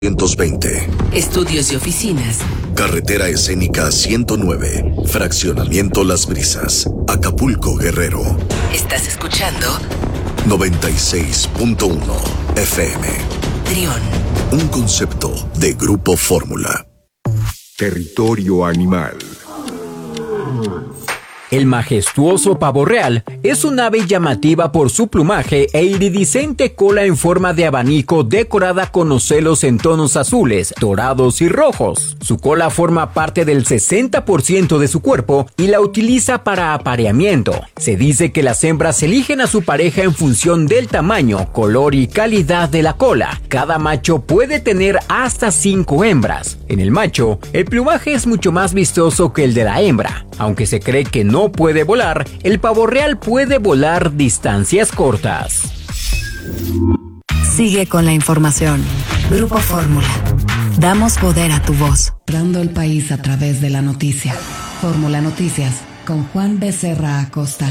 120. Estudios y oficinas. Carretera escénica 109. Fraccionamiento Las Brisas. Acapulco, Guerrero. Estás escuchando 96.1 FM. Trión. Un concepto de Grupo Fórmula. Territorio animal. El majestuoso pavo real es un ave llamativa por su plumaje e iridiscente cola en forma de abanico decorada con ocelos en tonos azules, dorados y rojos. Su cola forma parte del 60% de su cuerpo y la utiliza para apareamiento. Se dice que las hembras eligen a su pareja en función del tamaño, color y calidad de la cola. Cada macho puede tener hasta 5 hembras. En el macho, el plumaje es mucho más vistoso que el de la hembra. Aunque se cree que no puede volar, el pavo real puede volar distancias cortas. Sigue con la información. Grupo Fórmula. Damos poder a tu voz. Dando el país a través de la noticia. Fórmula Noticias con Juan Becerra Acosta.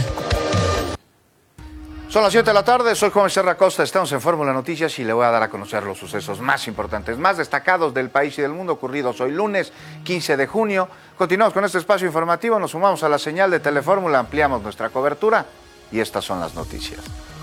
Son las 7 de la tarde, soy Juan Becerra Acosta, estamos en Fórmula Noticias y le voy a dar a conocer los sucesos más importantes, más destacados del país y del mundo ocurridos hoy lunes 15 de junio. Continuamos con este espacio informativo, nos sumamos a la señal de Telefórmula, ampliamos nuestra cobertura y estas son las noticias.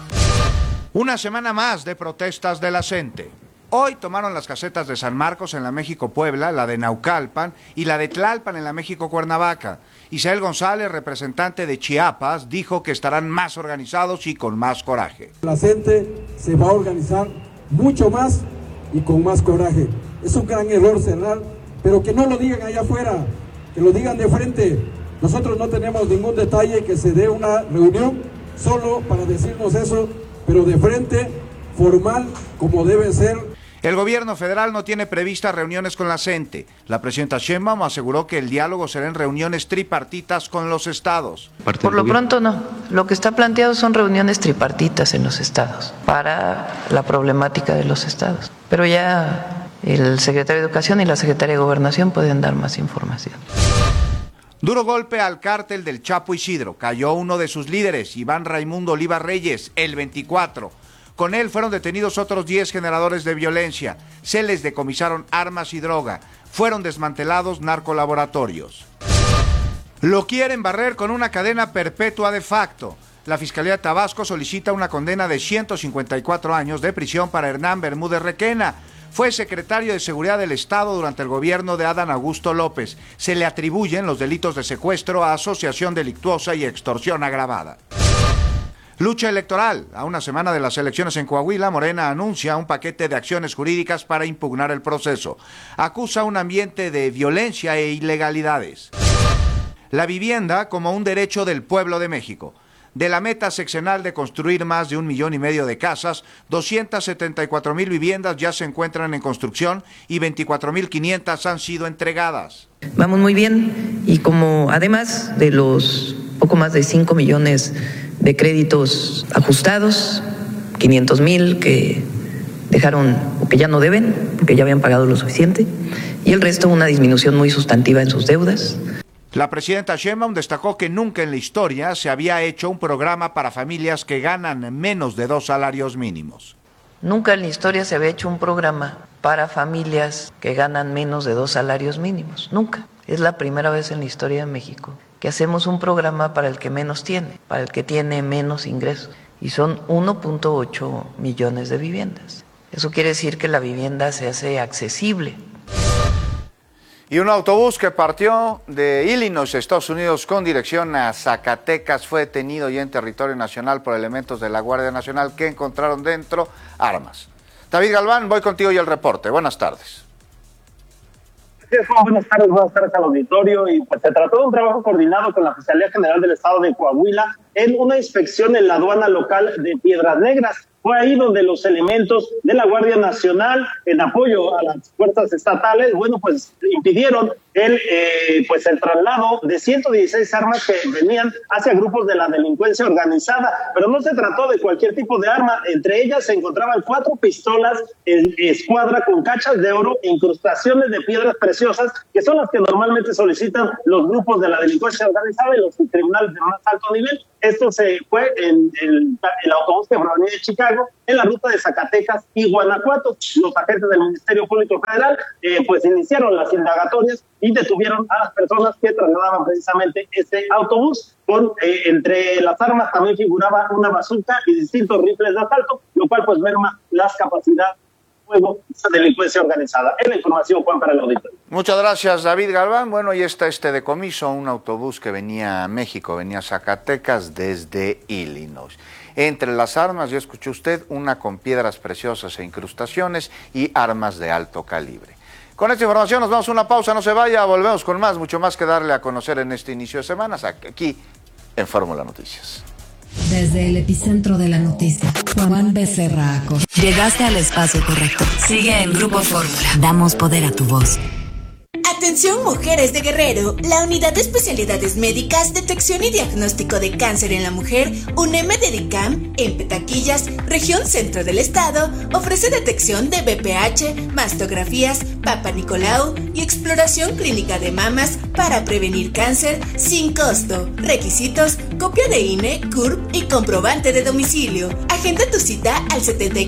Una semana más de protestas de la gente. Hoy tomaron las casetas de San Marcos en la México-Puebla, la de Naucalpan y la de Tlalpan en la México-Cuernavaca. Isael González, representante de Chiapas, dijo que estarán más organizados y con más coraje. La gente se va a organizar mucho más y con más coraje. Es un gran error cerrar, pero que no lo digan allá afuera, que lo digan de frente. Nosotros no tenemos ningún detalle que se dé una reunión solo para decirnos eso, pero de frente, formal, como debe ser. El gobierno federal no tiene previstas reuniones con la gente. La presidenta Sheinbaum aseguró que el diálogo será en reuniones tripartitas con los estados. Por lo pronto no. Lo que está planteado son reuniones tripartitas en los estados para la problemática de los estados. Pero ya el secretario de Educación y la secretaria de Gobernación pueden dar más información. Duro golpe al cártel del Chapo Isidro. Cayó uno de sus líderes, Iván Raimundo Oliva Reyes, el 24. Con él fueron detenidos otros 10 generadores de violencia. Se les decomisaron armas y droga. Fueron desmantelados narcolaboratorios. Lo quieren barrer con una cadena perpetua de facto. La Fiscalía de Tabasco solicita una condena de 154 años de prisión para Hernán Bermúdez Requena. Fue secretario de Seguridad del Estado durante el gobierno de Adán Augusto López. Se le atribuyen los delitos de secuestro, asociación delictuosa y extorsión agravada. Lucha electoral. A una semana de las elecciones en Coahuila, Morena anuncia un paquete de acciones jurídicas para impugnar el proceso. Acusa un ambiente de violencia e ilegalidades. La vivienda como un derecho del pueblo de México. De la meta sexenal de construir más de 1,5 millones de casas, 274,000 viviendas ya se encuentran en construcción y 24,500 han sido entregadas. Vamos muy bien y como además de los poco más de 5 millones de créditos ajustados, 500,000 que dejaron o que ya no deben, porque ya habían pagado lo suficiente, y el resto una disminución muy sustantiva en sus deudas. La presidenta Sheinbaum destacó que nunca en la historia se había hecho un programa para familias que ganan menos de 2 salarios mínimos. Nunca en la historia se había hecho un programa para familias que ganan menos de 2 salarios mínimos. Nunca. Es la primera vez en la historia de México que hacemos un programa para el que menos tiene, para el que tiene menos ingresos. Y son 1.8 millones de viviendas. Eso quiere decir que la vivienda se hace accesible. Y un autobús que partió de Illinois, Estados Unidos, con dirección a Zacatecas, fue detenido ya en territorio nacional por elementos de la Guardia Nacional que encontraron dentro armas. David Galván, voy contigo y el reporte. Buenas tardes. Buenas tardes al auditorio. Y pues se trató de un trabajo coordinado con la Fiscalía General del Estado de Coahuila en una inspección en la aduana local de Piedras Negras. Fue ahí donde los elementos de la Guardia Nacional, en apoyo a las fuerzas estatales, pues impidieron el traslado de 116 armas que venían hacia grupos de la delincuencia organizada, pero no se trató de cualquier tipo de arma. Entre ellas se encontraban 4 pistolas en escuadra con cachas de oro e incrustaciones de piedras preciosas, que son las que normalmente solicitan los grupos de la delincuencia organizada y los tribunales de más alto nivel. Esto se fue en el autobús que provenía de Chicago en la ruta de Zacatecas y Guanajuato. Los agentes del Ministerio Público Federal pues iniciaron las indagatorias y detuvieron a las personas que trasladaban precisamente ese autobús. Entre las armas también figuraba una bazuca y distintos rifles de asalto, lo cual pues merma las capacidades fuego, esa delincuencia organizada. Es la información, Juan, para el auditorio. Muchas gracias, David Galván. Bueno, ahí está este decomiso, un autobús que venía a México, venía a Zacatecas desde Illinois. Entre las armas, ya escuchó usted, una con piedras preciosas e incrustaciones y armas de alto calibre. Con esta información nos vamos a una pausa, no se vaya, volvemos con más, mucho más que darle a conocer en este inicio de semana, aquí en Fórmula Noticias. Desde el epicentro de la noticia, Juan Becerra Acosta. Llegaste al espacio correcto. Sigue en Grupo Fórmula. Damos poder a tu voz. Atención mujeres de Guerrero, la Unidad de Especialidades Médicas, Detección y Diagnóstico de Cáncer en la Mujer, UNEM Dedicam, en Petaquillas, región centro del estado, ofrece detección de BPH, mastografías, Papa Nicolau y exploración clínica de mamas para prevenir cáncer sin costo. Requisitos: copia de INE, CURP y comprobante de domicilio. Agenda tu cita al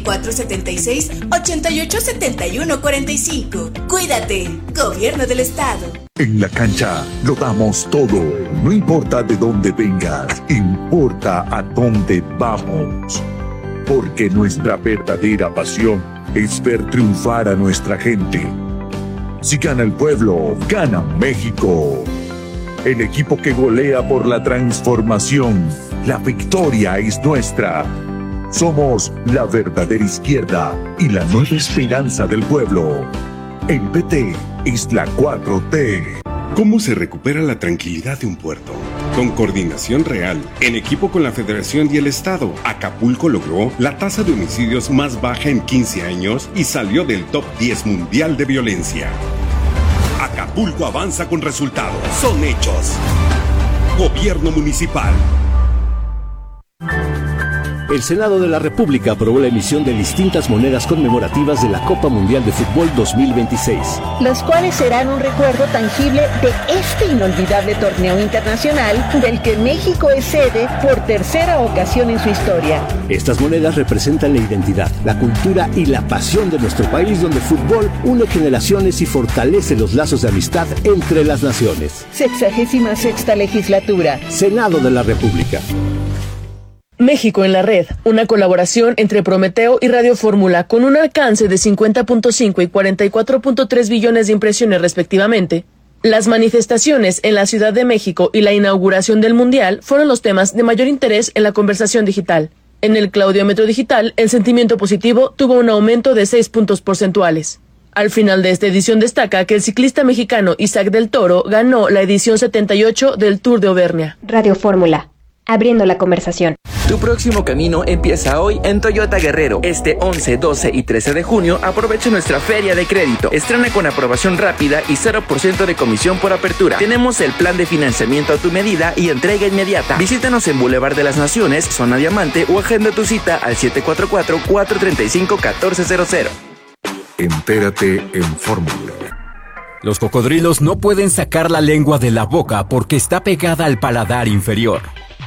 7476-887145. Cuídate, Gobierno del Estado. En la cancha lo damos todo. No importa de dónde vengas, importa a dónde vamos. Porque nuestra verdadera pasión es ver triunfar a nuestra gente. Si gana el pueblo, gana México. El equipo que golea por la transformación. La victoria es nuestra. Somos la verdadera izquierda y la nueva esperanza del pueblo. El PT es la 4T. ¿Cómo se recupera la tranquilidad de un puerto? Con coordinación real, en equipo con la Federación y el Estado, Acapulco logró la tasa de homicidios más baja en 15 años y salió del top 10 mundial de violencia. Acapulco avanza con resultados. Son hechos. Gobierno Municipal. El Senado de la República aprobó la emisión de distintas monedas conmemorativas de la Copa Mundial de Fútbol 2026. Las cuales serán un recuerdo tangible de este inolvidable torneo internacional del que México es sede por tercera ocasión en su historia. Estas monedas representan la identidad, la cultura y la pasión de nuestro país, donde el fútbol une generaciones y fortalece los lazos de amistad entre las naciones. 66ª legislatura. Senado de la República. México en la red, una colaboración entre Prometeo y Radio Fórmula con un alcance de 50.5 y 44.3 billones de impresiones respectivamente. Las manifestaciones en la Ciudad de México y la inauguración del Mundial fueron los temas de mayor interés en la conversación digital. En el claudiómetro digital, el sentimiento positivo tuvo un aumento de 6 puntos porcentuales. Al final de esta edición destaca que el ciclista mexicano Isaac del Toro ganó la edición 78 del Tour de Auvernia. Radio Fórmula, abriendo la conversación. Tu próximo camino empieza hoy en Toyota Guerrero. Este 11, 12 y 13 de junio aprovecha nuestra feria de crédito. Estrena con aprobación rápida y 0% de comisión por apertura. Tenemos el plan de financiamiento a tu medida y entrega inmediata. Visítanos en Boulevard de las Naciones, Zona Diamante o agenda tu cita al 744-435-1400. Entérate en Fórmula. Los cocodrilos no pueden sacar la lengua de la boca porque está pegada al paladar inferior.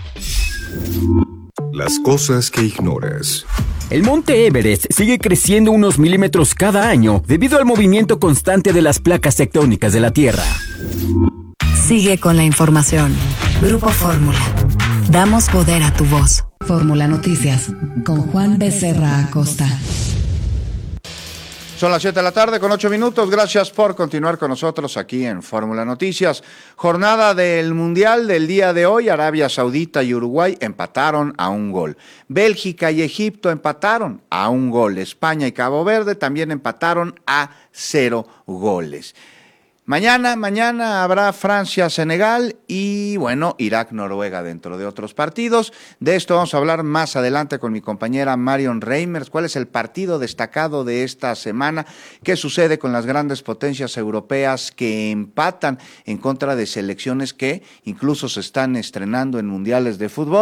Las cosas que ignoras. El monte Everest sigue creciendo unos milímetros cada año debido al movimiento constante de las placas tectónicas de la Tierra. Sigue con la información. Grupo Fórmula. Damos poder a tu voz. Fórmula Noticias con Juan Becerra Acosta. Son las 7 de la tarde con 8 minutos. Gracias por continuar con nosotros aquí en Fórmula Noticias. Jornada del Mundial del día de hoy. Arabia Saudita y Uruguay empataron a 1 gol. Bélgica y Egipto empataron a 1 gol. España y Cabo Verde también empataron a 0 goles. Mañana habrá Francia-Senegal y, bueno, Irak-Noruega dentro de otros partidos. De esto vamos a hablar más adelante con mi compañera Marion Reimers. ¿Cuál es el partido destacado de esta semana? ¿Qué sucede con las grandes potencias europeas que empatan en contra de selecciones que incluso se están estrenando en mundiales de fútbol?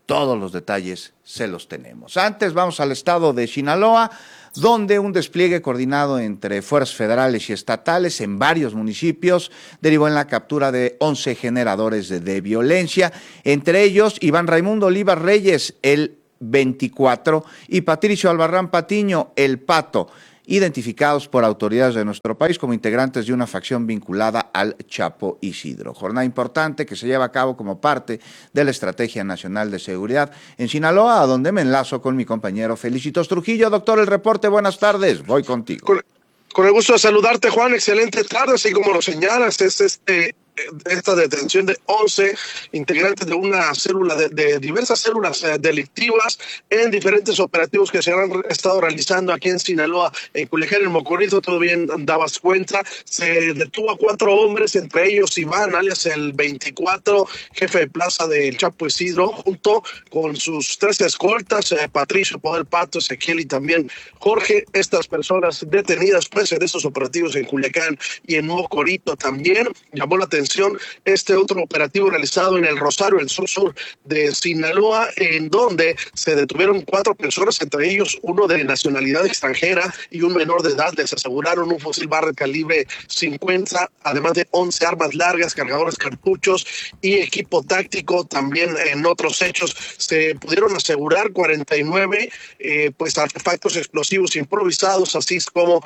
Todos los detalles se los tenemos. Antes vamos al estado de Sinaloa, donde un despliegue coordinado entre fuerzas federales y estatales en varios municipios derivó en la captura de 11 generadores de violencia, entre ellos Iván Raimundo Oliva Reyes, el 24, y Patricio Albarrán Patiño, el Pato, identificados por autoridades de nuestro país como integrantes de una facción vinculada al Chapo Isidro. Jornada importante que se lleva a cabo como parte de la Estrategia Nacional de Seguridad en Sinaloa, a donde me enlazo con mi compañero Felicitos Trujillo. Doctor, el reporte, buenas tardes, voy contigo. Con el gusto de saludarte, Juan, excelente tarde, así como lo señalas, es esta detención de 11 integrantes de una célula, de diversas células delictivas en diferentes operativos que se han estado realizando aquí en Sinaloa, en Culiacán, en Mocorito, todo bien dabas cuenta. Se detuvo a 4 hombres, entre ellos Iván, alias el 24, jefe de plaza del Chapo Isidro, junto con sus 3 escoltas, Patricio, Poder Pato, Ezequiel y también Jorge. Estas personas detenidas pues en estos operativos en Culiacán y en Mocorito. También llamó la atención este otro operativo realizado en el Rosario, el sur de Sinaloa, en donde se detuvieron 4 personas, entre ellos uno de nacionalidad extranjera y un menor de edad. Les aseguraron un fusil Barrett calibre 50, además de 11 armas largas, cargadores, cartuchos y equipo táctico. También en otros hechos se pudieron asegurar 49 artefactos explosivos improvisados, así como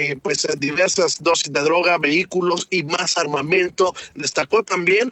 diversas dosis de droga, vehículos y más armamento. Destacó también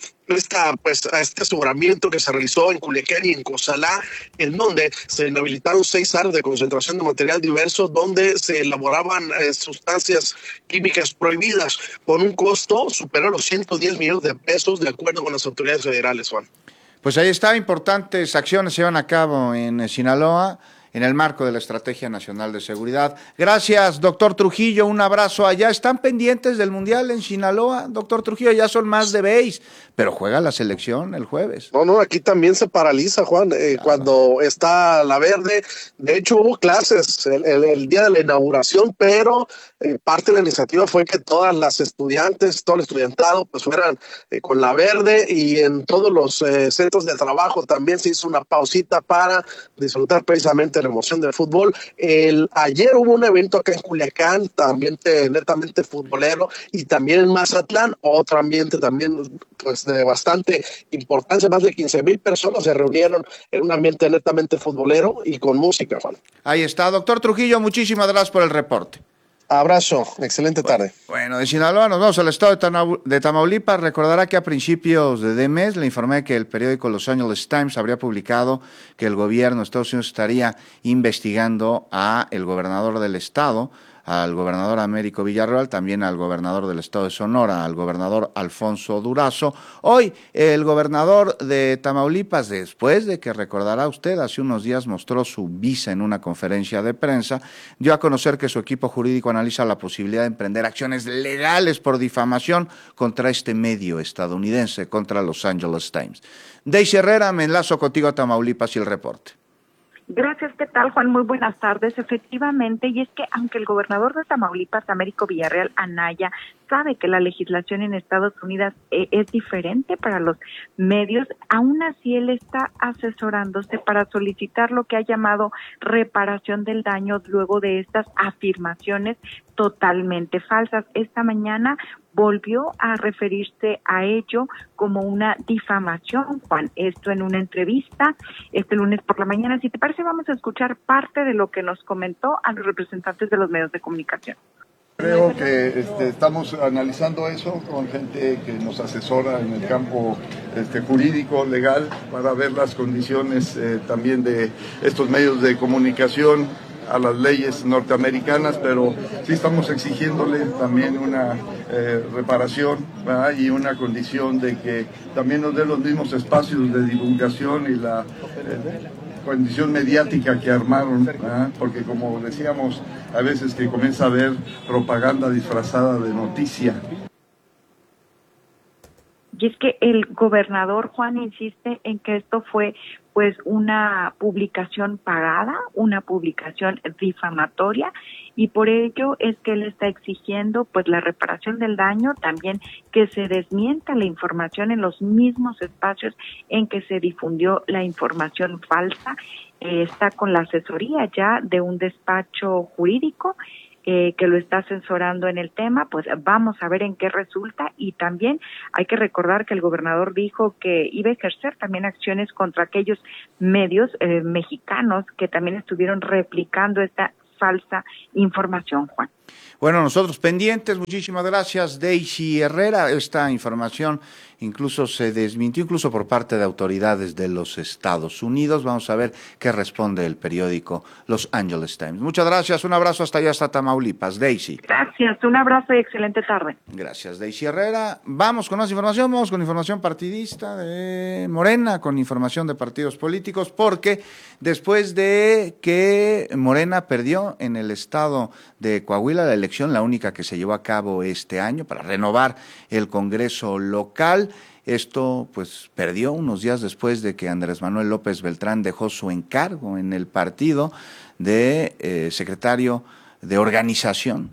este aseguramiento que se realizó en Culiacán y en Cozalá, en donde se inhabilitaron 6 áreas de concentración de material diverso, donde se elaboraban sustancias químicas prohibidas, con un costo superior a los 110 millones de pesos, de acuerdo con las autoridades federales, Juan. Pues ahí está, importantes acciones se llevan a cabo en Sinaloa, en el marco de la Estrategia Nacional de Seguridad. Gracias, doctor Trujillo, un abrazo allá. ¿Están pendientes del Mundial en Sinaloa? Doctor Trujillo, ya son más de béis, pero juega la selección el jueves. No, aquí también se paraliza, Juan, cuando está la verde. De hecho, hubo clases el día de la inauguración, pero parte de la iniciativa fue que todas las estudiantes, todo el estudiantado, pues fueran con la verde, y en todos los centros de trabajo también se hizo una pausita para disfrutar precisamente la emoción del fútbol. Ayer hubo un evento acá en Culiacán, también netamente futbolero, y también en Mazatlán, otro ambiente también pues de bastante importancia. Más de 15,000 personas se reunieron en un ambiente netamente futbolero y con música, Juan. Ahí está, doctor Trujillo, muchísimas gracias por el reporte. Abrazo, excelente tarde. Bueno, de Sinaloa nos vamos al estado de Tamaulipas. Recordará que a principios de mes le informé que el periódico Los Angeles Times habría publicado que el gobierno de Estados Unidos estaría investigando a el gobernador del estado, al gobernador Américo Villarreal, también al gobernador del estado de Sonora, al gobernador Alfonso Durazo. Hoy el gobernador de Tamaulipas, después de que, recordará usted, hace unos días mostró su visa en una conferencia de prensa, dio a conocer que su equipo jurídico analiza la posibilidad de emprender acciones legales por difamación contra este medio estadounidense, contra Los Angeles Times. Daisy Herrera, me enlazo contigo a Tamaulipas y el reporte. Gracias, ¿qué tal, Juan? Muy buenas tardes. Efectivamente, y es que aunque el gobernador de Tamaulipas, Américo Villarreal Anaya, sabe que la legislación en Estados Unidos es diferente para los medios, aún así él está asesorándose para solicitar lo que ha llamado reparación del daño luego de estas afirmaciones totalmente falsas. Esta mañana volvió a referirse a ello como una difamación, Juan. Esto en una entrevista este lunes por la mañana. Si te parece, vamos a escuchar parte de lo que nos comentó a los representantes de los medios de comunicación. Creo que estamos analizando eso con gente que nos asesora en el campo jurídico, legal, para ver las condiciones también de estos medios de comunicación a las leyes norteamericanas, pero sí estamos exigiéndole también una reparación, ¿verdad? Y una condición de que también nos dé los mismos espacios de divulgación y la condición mediática que armaron, ¿verdad? Porque como decíamos, a veces que comienza a haber propaganda disfrazada de noticia. Y es que el gobernador, Juan, insiste en que esto fue pues una publicación pagada, una publicación difamatoria, y por ello es que él está exigiendo pues la reparación del daño, también que se desmienta la información en los mismos espacios en que se difundió la información falsa. Está con la asesoría ya de un despacho jurídico que lo está asesorando en el tema, pues vamos a ver en qué resulta. Y también hay que recordar que el gobernador dijo que iba a ejercer también acciones contra aquellos medios mexicanos que también estuvieron replicando esta falsa información, Juan. Bueno, nosotros pendientes, muchísimas gracias, Daisy Herrera. Esta información incluso se desmintió, incluso por parte de autoridades de los Estados Unidos. Vamos a ver qué responde el periódico Los Angeles Times. Muchas gracias, un abrazo hasta allá, hasta Tamaulipas. Daisy. Gracias, un abrazo y excelente tarde. Gracias, Daisy Herrera. Vamos con más información, vamos con información partidista de Morena, con información de partidos políticos, porque después de que Morena perdió en el estado de Coahuila la elección, la única que se llevó a cabo este año para renovar el Congreso local. Esto pues perdió unos días después de que Andrés Manuel López Beltrán dejó su encargo en el partido de secretario de organización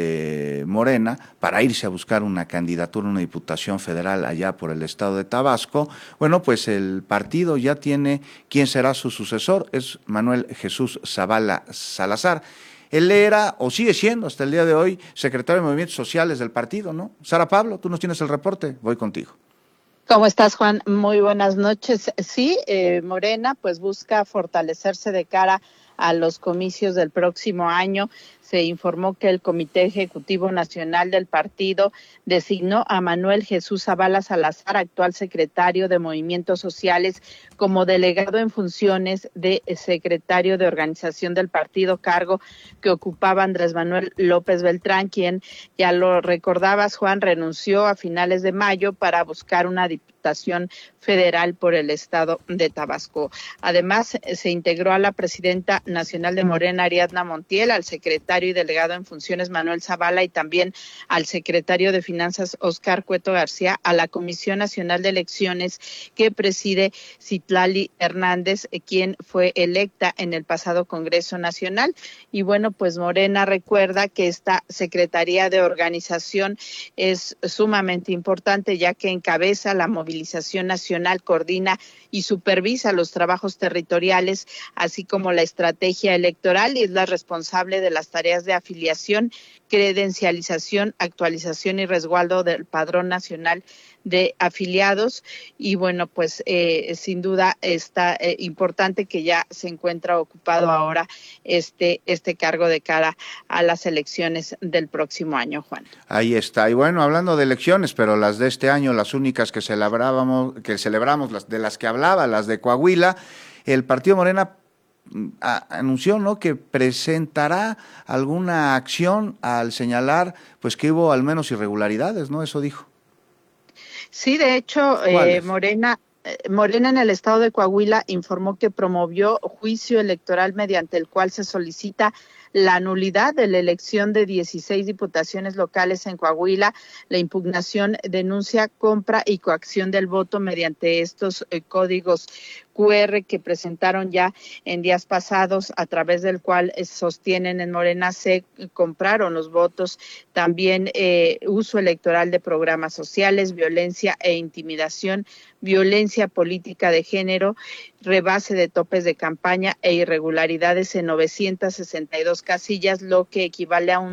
de Morena para irse a buscar una candidatura, una diputación federal allá por el estado de Tabasco. Bueno, pues el partido ya tiene quién será su sucesor, es Manuel Jesús Zavala Salazar. Él era, o sigue siendo hasta el día de hoy, secretario de Movimientos Sociales del partido, ¿no? Sara Pablo, tú nos tienes el reporte, voy contigo. ¿Cómo estás, Juan? Muy buenas noches. Sí, Morena pues busca fortalecerse de cara a los comicios del próximo año. Se informó que el Comité Ejecutivo Nacional del partido designó a Manuel Jesús Zavala Salazar, actual secretario de Movimientos Sociales, como delegado en funciones de secretario de organización del partido, cargo que ocupaba Andrés Manuel López Beltrán, quien, ya lo recordabas, Juan, renunció a finales de mayo para buscar una diputación federal por el estado de Tabasco. Además, se integró a la presidenta nacional de Morena, Ariadna Montiel, al secretario y delegado en funciones Manuel Zavala y también al secretario de Finanzas Óscar Cueto García a la Comisión Nacional de Elecciones que preside Citlali Hernández, quien fue electa en el pasado Congreso Nacional. Y bueno, pues Morena recuerda que esta Secretaría de Organización es sumamente importante, ya que encabeza la movilización nacional, coordina y supervisa los trabajos territoriales, así como la estrategia electoral, y es la responsable de las tareas de afiliación, credencialización, actualización y resguardo del Padrón Nacional de Afiliados. Y bueno, pues sin duda está importante que ya se encuentra ocupado ahora este cargo de cara a las elecciones del próximo año, Juan. Ahí está. Y bueno, hablando de elecciones, pero las de este año, las únicas que celebramos, de las que hablaba, las de Coahuila, el Partido Morena anunció, ¿no?, que presentará alguna acción al señalar pues que hubo al menos irregularidades, ¿no? Eso dijo. Sí, de hecho, Morena en el estado de Coahuila informó que promovió juicio electoral mediante el cual se solicita la nulidad de la elección de 16 diputaciones locales en Coahuila. La impugnación denuncia compra y coacción del voto mediante estos códigos QR que presentaron ya en días pasados, a través del cual sostienen en Morena se compraron los votos, también uso electoral de programas sociales, violencia e intimidación, violencia política de género, rebase de topes de campaña e irregularidades en 962 casillas, lo que equivale a un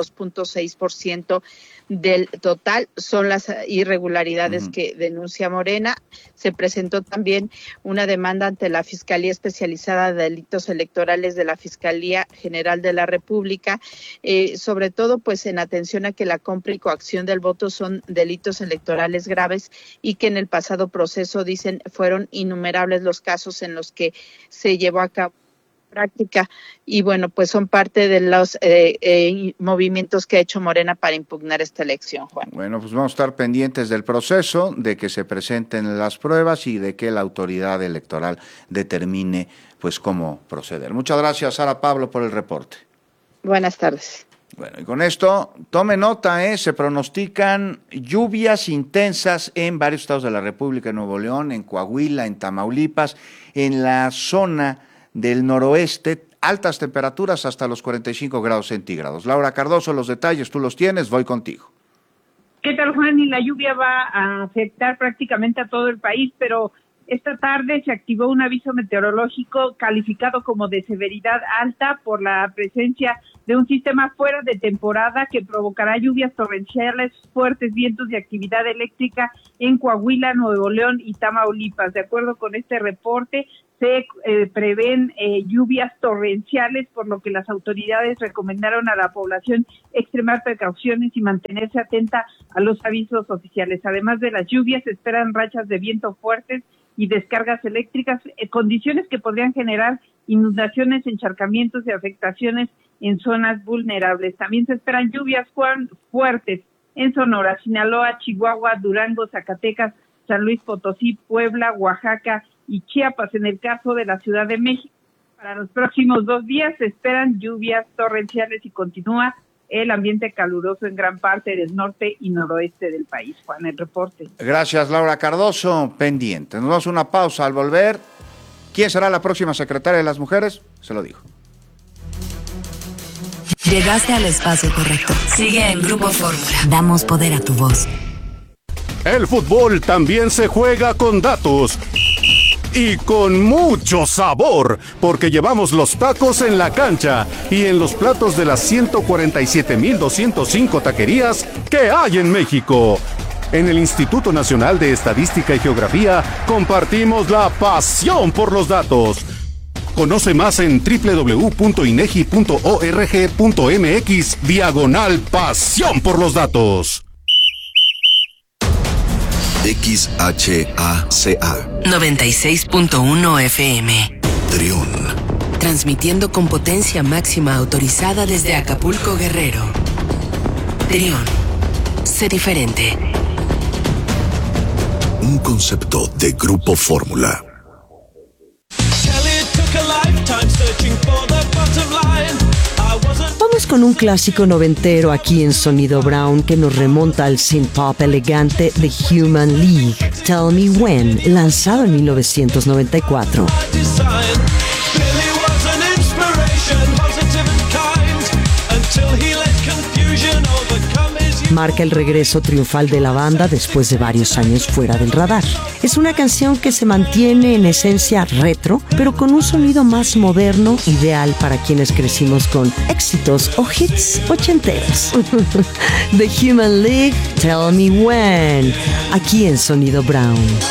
22.6% del total. Son las irregularidades que denuncia Morena. Se presentó también una demanda ante la Fiscalía Especializada de Delitos Electorales de la Fiscalía General de la República, sobre todo pues en atención a que la compra y coacción del voto son delitos electorales graves y que en el pasado proceso, dicen, fueron innumerables los casos en los que se llevó a cabo práctica, y bueno, pues son parte de los movimientos que ha hecho Morena para impugnar esta elección, Juan. Bueno, pues vamos a estar pendientes del proceso, de que se presenten las pruebas y de que la autoridad electoral determine pues cómo proceder. Muchas gracias, Sara Pablo, por el reporte. Buenas tardes. Bueno, y con esto, tome nota, se pronostican lluvias intensas en varios estados de la República, en Nuevo León, en Coahuila, en Tamaulipas, en la zona del noroeste, altas temperaturas hasta los 45 grados centígrados. Laura Cardoso, los detalles tú los tienes, voy contigo. ¿Qué tal, Juan? Y la lluvia va a afectar prácticamente a todo el país, pero esta tarde se activó un aviso meteorológico calificado como de severidad alta por la presencia de un sistema fuera de temporada que provocará lluvias torrenciales, fuertes vientos y actividad eléctrica en Coahuila, Nuevo León y Tamaulipas. De acuerdo con este reporte, se prevén lluvias torrenciales, por lo que las autoridades recomendaron a la población extremar precauciones y mantenerse atenta a los avisos oficiales. Además de las lluvias, se esperan rachas de viento fuertes y descargas eléctricas, condiciones que podrían generar inundaciones, encharcamientos y afectaciones en zonas vulnerables. También se esperan lluvias fuertes en Sonora, Sinaloa, Chihuahua, Durango, Zacatecas, San Luis Potosí, Puebla, Oaxaca y Chiapas. En el caso de la Ciudad de México, para los próximos 2 días se esperan lluvias torrenciales y continúa el ambiente caluroso en gran parte del norte y noroeste del país. Juan, el reporte. Gracias, Laura Cardoso. Pendiente. Nos vamos a una pausa. Al volver, ¿quién será la próxima secretaria de las mujeres? Se lo digo. Llegaste al espacio correcto. Sigue en Grupo Fórmula. Damos poder a tu voz. El fútbol también se juega con datos. Y con mucho sabor, porque llevamos los tacos en la cancha y en los platos de las 147,205 taquerías que hay en México. En el Instituto Nacional de Estadística y Geografía compartimos la pasión por los datos. Conoce más en www.inegi.org.mx/pasión por los datos. XHACA 96.1 FM. Trión. Transmitiendo con potencia máxima autorizada desde Acapulco, Guerrero. Trión. Sé diferente. Un concepto de Grupo Fórmula. Vamos con un clásico noventero aquí en Sonido Brown que nos remonta al synth pop elegante The Human League, Tell Me When, lanzado en 1994. Marca el regreso triunfal de la banda después de varios años fuera del radar. Es una canción que se mantiene en esencia retro, pero con un sonido más moderno, ideal para quienes crecimos con éxitos o hits ochenteros. The Human League, Tell Me When, aquí en Sonido Brown.